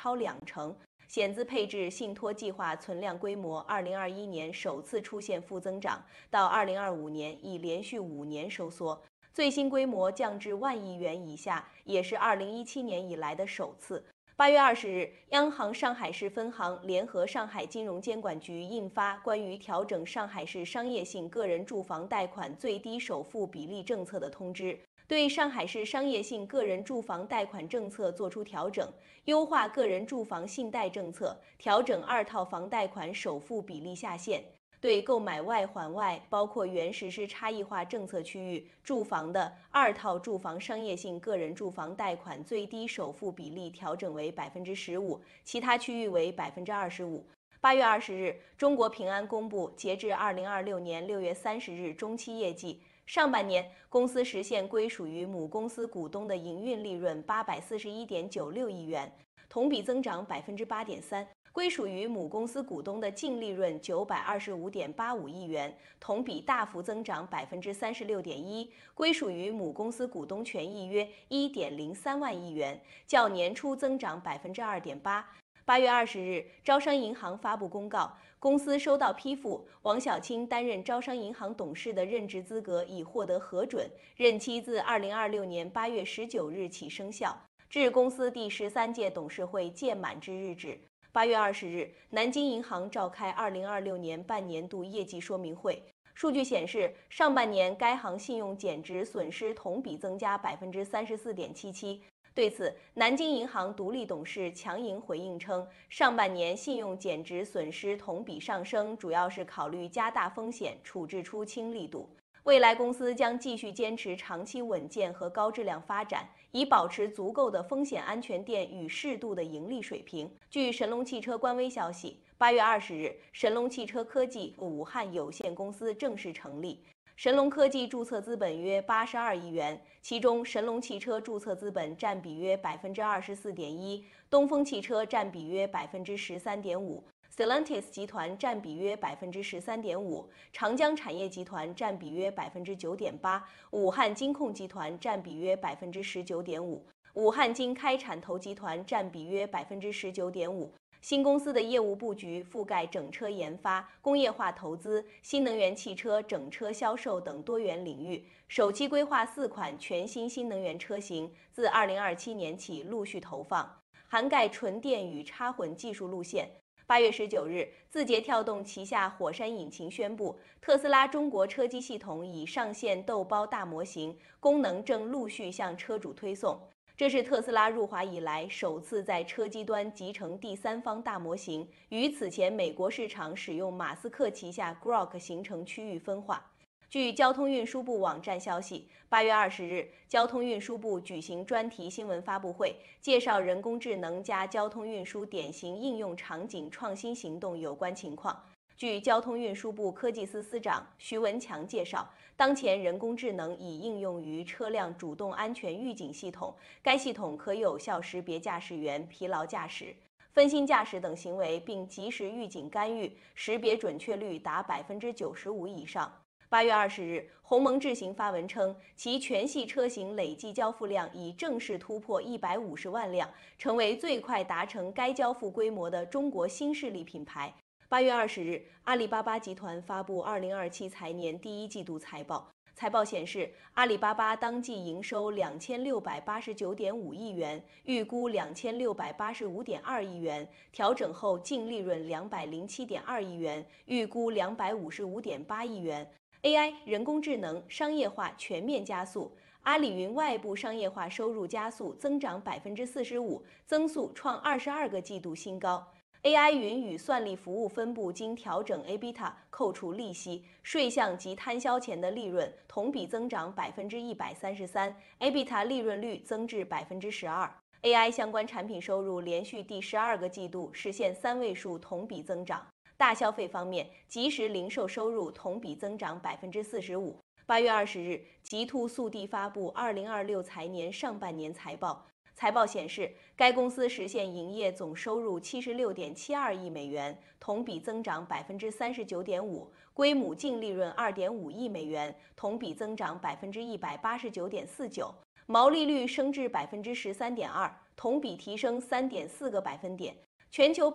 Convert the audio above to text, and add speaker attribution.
Speaker 1: 超20%。险资配置信托计划存量规模2021年首次出现负增长，到2025年已连续5年收缩，最新规模降至1万亿元以下，也是2017年以来的首次。8月20日，央行上海市分行联合上海金融监管局印发关于调整上海市商业性个人住房贷款最低首付比例政策的通知，对上海市商业性个人住房贷款政策作出调整，优化个人住房信贷政策，调整2套房贷款首付比例下限。对购买外还外，包括原实施差异化政策区域住房的2套住房商业性个人住房贷款最低首付比例调整为15%，其他区域为25%。8月20日，中国平安公布截至2026年6月30日中期业绩，上半年公司实现归属于母公司股东的营运利润841.96亿元，同比增长8.3%。归属于母公司股东的净利润925.85亿元，同比大幅增长36.1%，归属于母公司股东权益约1.03万亿元，较年初增长2.8%。8月20日，招商银行发布公告，公司收到批复，王晓清担任招商银行董事的任职资格已获得核准，任期自2026年8月19日起生效，至公司第13届董事会届满之日止。8月20日，南京银行召开2026年半年度业绩说明会。数据显示，上半年该行信用减值损失同比增加34.77%。对此，南京银行独立董事强莹回应称，上半年信用减值损失同比上升，主要是考虑加大风险，处置出清力度。未来公司将继续坚持长期稳健和高质量发展，以保持足够的风险安全垫与适度的盈利水平。据神龙汽车官微消息，8月20日，神龙汽车科技武汉有限公司正式成立。神龙科技注册资本约82亿元，其中神龙汽车注册资本占比约24.1%，东风汽车占比约13.5%。Stellantis 集团占比约13.5%，长江产业集团占比约9.8%，武汉金控集团占比约19.5%，武汉金开产投集团占比约19.5%。新公司的业务布局覆盖整车研发、工业化投资、新能源汽车整车销售等多元领域，首期规划4款全新新能源车型，自2027年起陆续投放，涵盖纯电与插混技术路线。8月19日，字节跳动旗下火山引擎宣布，特斯拉中国车机系统已上线豆包大模型，功能正陆续向车主推送。这是特斯拉入华以来首次在车机端集成第三方大模型，与此前美国市场使用马斯克旗下 Grok 形成区域分化。据交通运输部网站消息，8月20日，交通运输部举行专题新闻发布会，介绍人工智能加交通运输典型应用场景创新行动有关情况。据交通运输部科技司司长徐文强介绍，当前人工智能已应用于车辆主动安全预警系统，该系统可有效识别驾驶员疲劳驾驶、分心驾驶等行为，并及时预警干预，识别准确率达95%以上。8月20日，鸿蒙智行发文称，其全系车型累计交付量已正式突破150万辆，成为最快达成该交付规模的中国新势力品牌。8月20日，阿里巴巴集团发布2027财年第一季度财报。财报显示，阿里巴巴当季营收2689.5亿元，预估2685.2亿元，调整后净利润207.2亿元，预估255.8亿元。AI 人工智能商业化全面加速，阿里云外部商业化收入加速，增长45%，增速创22个季度新高。AI 云与算力服务分部经调整 EBITDA 扣除利息、税项及摊销前的利润同比增长133%，EBITDA 利润率增至12%。AI 相关产品收入连续第12个季度实现3位数同比增长。大消费方面，即时零售收入同比增长45%。8月20日，极兔速递发布2026财年上半年财报。财报显示，该公司实现营业总收入76.72亿美元，同比增长39.5%，归母净利润2.5亿美元，同比增长189.49%，毛利率升至13.2%， 同比提升3.4个百分点。全球